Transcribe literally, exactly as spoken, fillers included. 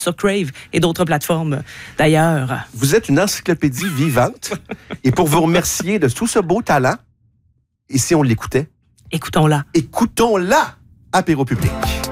sur Crave et d'autres plateformes d'ailleurs. Vous êtes une encyclopédie vivante. Et pour vous remercier de tout ce beau talent, et si on l'écoutait? Écoutons-la. Écoutons-la! Apéro public.